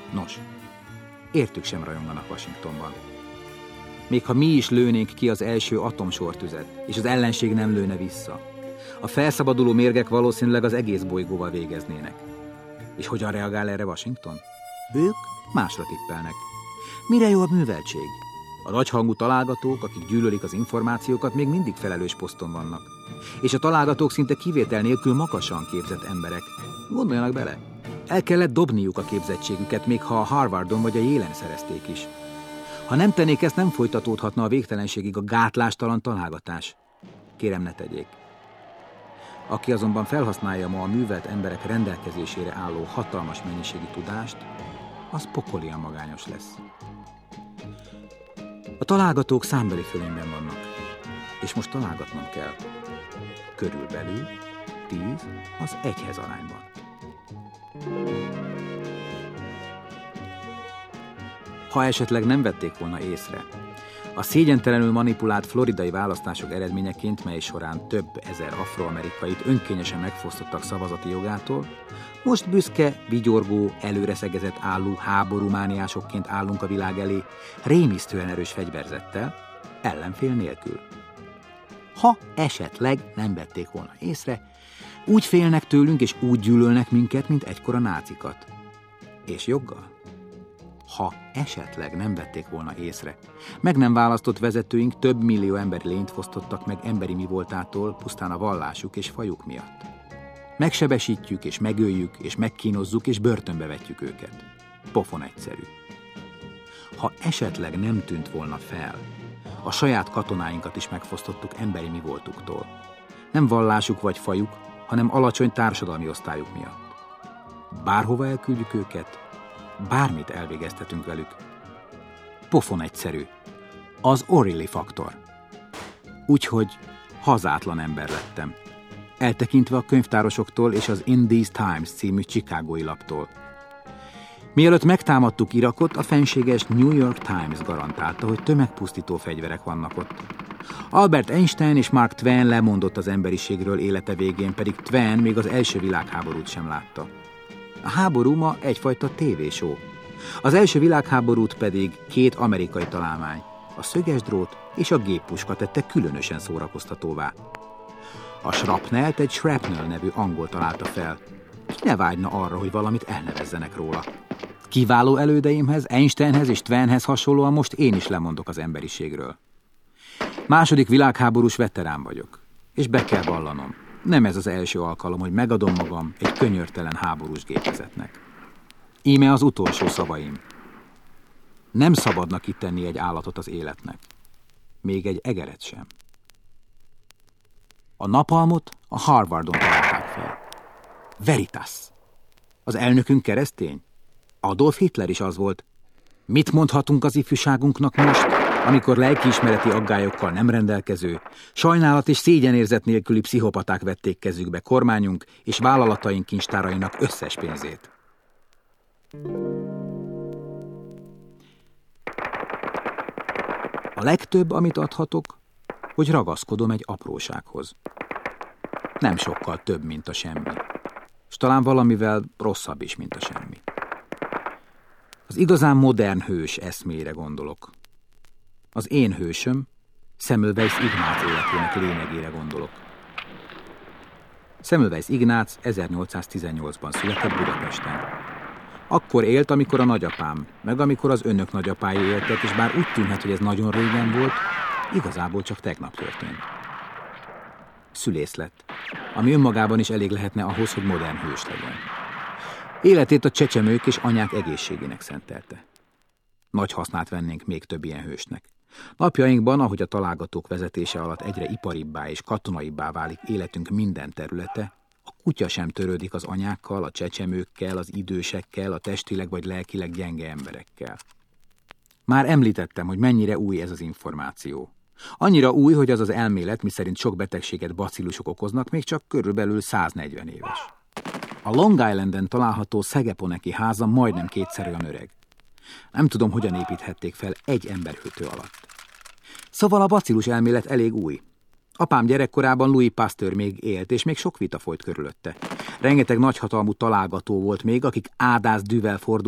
Nos, értük sem rajonganak Washingtonban. Még ha mi is lőnénk ki az első atomsortüzet, és az ellenség nem lőne vissza, a felszabaduló mérgek valószínűleg az egész bolygóval végeznének. És hogyan reagál erre Washington? Ők másra tippelnek. Mire jó a műveltség? A nagyhangú találgatók, akik gyűlölik az információkat, még mindig felelős poszton vannak. És a találgatók szinte kivétel nélkül magasan képzett emberek. Gondoljanak bele, el kellett dobniuk a képzettségüket, még ha a Harvardon vagy a Yale-en szerezték is. Ha nem tennék ezt, nem folytatódhatna a végtelenségig a gátlástalan találgatás. Kérem, ne tegyék. Aki azonban felhasználja ma a művelt emberek rendelkezésére álló hatalmas mennyiségű tudást, az pokolian magányos lesz. A találgatók számbeli fölényben vannak, és most találgatnom kell. Körülbelül 10 az 1-hez arányban. Ha esetleg nem vették volna észre, a szégyentelenül manipulált floridai választások eredményeként, mely során több ezer afroamerikait önkényesen megfosztottak szavazati jogától, most büszke, vigyorgó, előreszegezett álló háborúmániásokként állunk a világ elé, rémisztően erős fegyverzettel, ellenfél nélkül. Ha esetleg nem vették volna észre, úgy félnek tőlünk és úgy gyűlölnek minket, mint egykor a nácikat. És joggal. Ha esetleg nem vették volna észre, meg nem választott vezetőink több millió emberi lényt fosztottak meg emberi mivoltától pusztán a vallásuk és fajuk miatt. Megsebesítjük és megöljük és megkínozzuk és börtönbe vetjük őket. Pofon egyszerű. Ha esetleg nem tűnt volna fel, a saját katonáinkat is megfosztottuk emberi mivoltuktól. Nem vallásuk vagy fajuk, hanem alacsony társadalmi osztályuk miatt. Bárhova elküldjük őket, bármit elvégeztetünk velük. Pofon egyszerű. Az O'Reilly faktor. Úgyhogy hazátlan ember lettem. Eltekintve a könyvtárosoktól és az In These Times című chicagói laptól. Mielőtt megtámadtuk Irakot, a fenséges New York Times garantálta, hogy tömegpusztító fegyverek vannak ott. Albert Einstein és Mark Twain lemondott az emberiségről élete végén, pedig Twain még az első világháborút sem látta. A háború ma egyfajta tévéshow. Az első világháborút pedig 2 amerikai találmány, a szögesdrót és a géppuska tette különösen szórakoztatóvá. A shrapnelt egy shrapnel nevű angol találta fel. Ki ne vágyna arra, hogy valamit elnevezzenek róla? Kiváló elődeimhez, Einsteinhez és Twainhez hasonlóan most én is lemondok az emberiségről. Második világháborús veterán vagyok, és be kell vallanom. Nem ez az első alkalom, hogy megadom magam egy könyörtelen háborús gépezetnek. Íme az utolsó szavaim. Nem szabadna kitenni egy állatot az életnek. Még egy egeret sem. A napalmot a Harvardon találták fel. Veritas. Az elnökünk keresztény? Adolf Hitler is az volt. Mit mondhatunk az ifjúságunknak most, amikor lelkiismereti aggályokkal nem rendelkező, sajnálat és szégyenérzet nélküli pszichopaták vették kezükbe kormányunk és vállalataink kincstárainak összes pénzét? A legtöbb, amit adhatok, hogy ragaszkodom egy aprósághoz. Nem sokkal több, mint a semmi. És talán valamivel rosszabb is, mint a semmi. Az igazán modern hős eszmére gondolok. Az én hősöm, Semmelweis Ignác életének lényegére gondolok. Semmelweis Ignác 1818-ban született Budapesten. Akkor élt, amikor a nagyapám, meg amikor az önök nagyapái éltek, és bár úgy tűnhet, hogy ez nagyon régen volt, igazából csak tegnap történt. Szülész lett, ami önmagában is elég lehetne ahhoz, hogy modern hős legyen. Életét a csecsemők és anyák egészségének szentelte. Nagy hasznát vennénk még több ilyen hősnek. Napjainkban, ahogy a találgatók vezetése alatt egyre iparibbá és katonaibbá válik életünk minden területe, a kutya sem törődik az anyákkal, a csecsemőkkel, az idősekkel, a testileg vagy lelkileg gyenge emberekkel. Már említettem, hogy mennyire új ez az információ. Annyira új, hogy az az elmélet, miszerint sok betegséget bacillusok okoznak, még csak körülbelül 140 éves. A Long Islanden található Szegeponeki háza majdnem 2-szer olyan öreg. Nem tudom, hogyan építhették fel egy emberhőtő alatt. Szóval a bacillus elmélet elég új. Apám gyerekkorában Louis Pasteur még élt, és még sok vita folyt körülötte. Rengeteg nagyhatalmú találgató volt még, akik ádász dűvel fordultak,